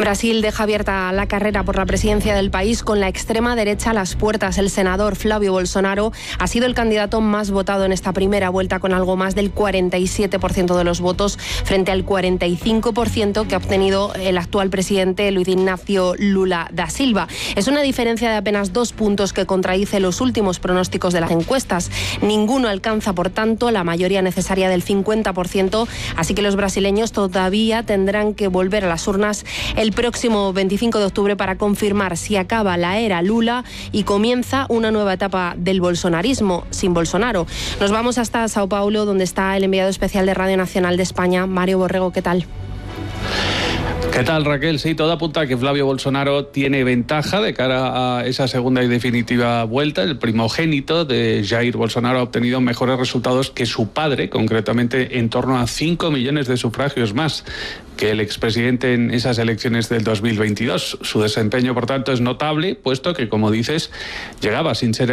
Brasil deja abierta la carrera por la presidencia del país con la extrema derecha a las puertas. El senador Flávio Bolsonaro ha sido el candidato más votado en esta primera vuelta, con algo más del 47% de los votos frente al 45% que ha obtenido el actual presidente Luiz Inácio Lula da Silva. Es una diferencia de apenas 2 puntos que contradice los últimos pronósticos de las encuestas. Ninguno alcanza, por tanto, la mayoría necesaria del 50%, así que los brasileños todavía tendrán que volver a las urnas el próximo 25 de octubre para confirmar si acaba la era Lula y comienza una nueva etapa del bolsonarismo sin Bolsonaro. Nos vamos hasta Sao Paulo, donde está el enviado especial de Radio Nacional de España, Mario Borrego. ¿Qué tal? ¿Qué tal, Raquel? Sí, todo apunta a que Flávio Bolsonaro tiene ventaja de cara a esa segunda y definitiva vuelta. El primogénito de Jair Bolsonaro ha obtenido mejores resultados que su padre, concretamente en torno a 5 millones de sufragios más que el expresidente en esas elecciones del 2022. Su desempeño, por tanto, es notable, puesto que, como dices, llegaba sin ser